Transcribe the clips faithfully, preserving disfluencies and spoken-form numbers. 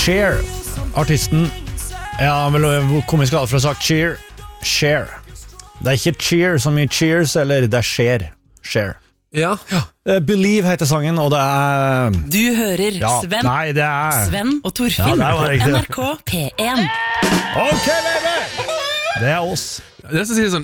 Cher, artisten. Ja, vel, komisk alt for å ha sagt Cheer. Cher. Det er ikke Cheer som i Cheers, eller det er Cher. Cher. Ja. ja. Believe heter sangen, og det er... Du hører ja. Sven, Nei, det er... Sven og Torfinn ja, på N R K P en. Ok, baby! Det er oss. Det som sier sånn...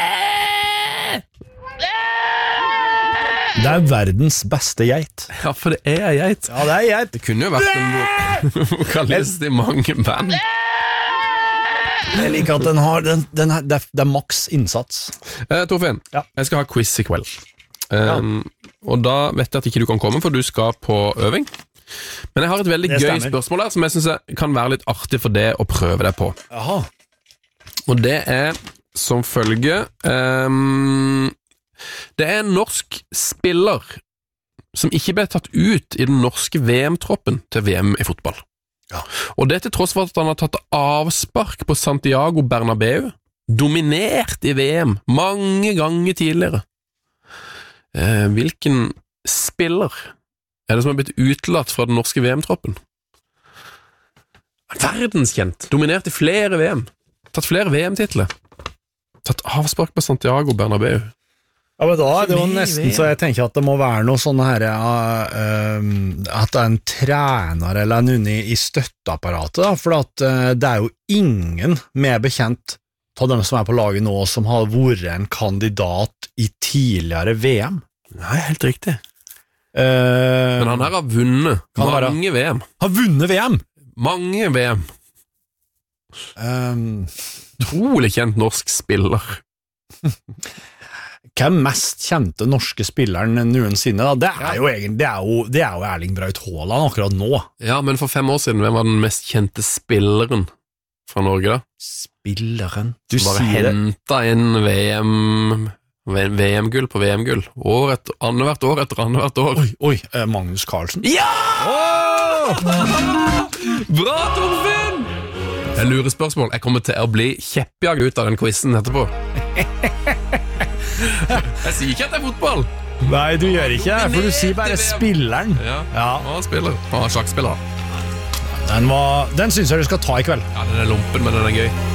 Det er verdens beste geit. Ja, for det er geit. Ja, det er geit. Det kunne jo vært en vokalist i mange band. Jeg liker at den har den, den er, det, er, det er maks innsats. eh, Torfinn, ja. jeg skal ha quiz i kveld. um, ja. Og da vet jeg at ikke du kan komme, for du skal på øving. Men jeg har et veldig det gøy stemmer. spørsmål her, som jeg synes kan være litt artig for det å prøve deg på. Aha. Og det er som følger um, det er en norsk spiller som ikke ble tatt ut i den norske V M-troppen til V M i fotball. Ja. Og det til tross for at han har tatt avspark på Santiago Bernabeu, dominert i V M mange ganger tidligere. Eh, hvilken spiller er det som har blitt utelatt fra den norske V M-troppen? Verdenskjent, dominert i flere V M, tatt flere V M-titler, tatt avspark på Santiago Bernabeu. Ja, men da er det jo nesten så jeg tenker at det må være noe sånn her uh, um, at det er en trener eller en unni i støtteapparatet da, for at uh, det er jo ingen mer bekjent av dem som er på laget nå som har vært en kandidat i tidligere V M. Nei, helt riktig. Uh, men han her har vunnet mange V M. Har vunnet V M? Mange V M. Um, Trolig kjent norsk spiller. Hva er mest kjente norske spilleren noensinne? Da? Det er jo egentlig det er jo, det er jo Erling Braut Haaland akkurat nå. Ja, men for fem år siden, hvem var den mest kjente spilleren fra Norge da? Spilleren? Du bare sier hentet inn V M V M-gull på V M-gull. År etter, annethvert år etter annethvert år. Oi, oi, eh, Magnus Carlsen. Ja! Oh! Bra, Torfinn! Jeg lurer spørsmål. Jeg kommer til å bli kjeppjag ut av den quizen etterpå. Jeg sier ikke at det er fotball. Nei, du gjør ikke, for du sier bare spilleren. Ja, ja. Han spiller. Han er sjakkspiller. Den, var, den synes jeg du skal ta i kveld. Ja, den er lumpen, men den er gøy.